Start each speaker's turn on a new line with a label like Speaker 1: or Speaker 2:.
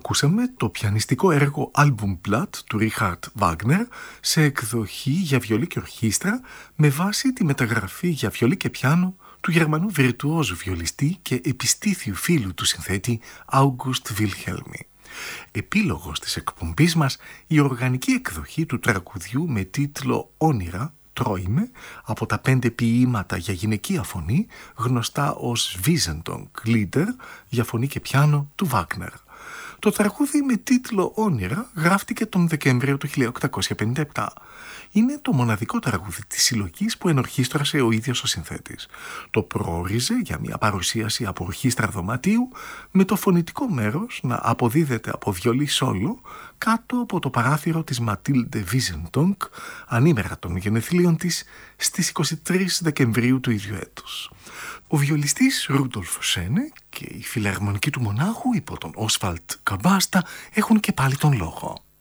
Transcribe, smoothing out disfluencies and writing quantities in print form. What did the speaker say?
Speaker 1: ακούσαμε το πιανιστικό έργο Albumblatt του Ρίχαρτ Βάγνερ σε εκδοχή για βιολί και ορχήστρα με βάση τη μεταγραφή για βιολί και πιάνο του Γερμανού βιρτουόζου βιολιστή και επιστήθιου φίλου του συνθέτη August Wilhelmi. Επίλογος της εκπομπής μας η οργανική εκδοχή του τραγουδιού με τίτλο «Όνειρα» Τρώιμε από τα 5 ποίηματα για γυναικεία φωνή γνωστά ως Wiesentonk Lieder για φωνή και πιάνο του Βάγνερ. Το τραγούδι με τίτλο «Όνειρα» γράφτηκε τον Δεκέμβριο του 1857. Είναι το μοναδικό τραγούδι της συλλογής που ενορχίστρωσε ο ίδιος ο συνθέτης. Το προόριζε για μια παρουσίαση από ορχήστρα δωματίου με το φωνητικό μέρος να αποδίδεται από βιολί σόλο κάτω από το παράθυρο της Ματίλντε Wiesentonk ανήμερα των γενεθλίων της στις 23 Δεκεμβρίου του ίδιου έτους. Ο βιολιστής Ρούντολφ Σένε και η φιλαρμονική του μονάχου υπό τον Όσβαλτ Καμπάστα έχουν και πάλι τον λόγο.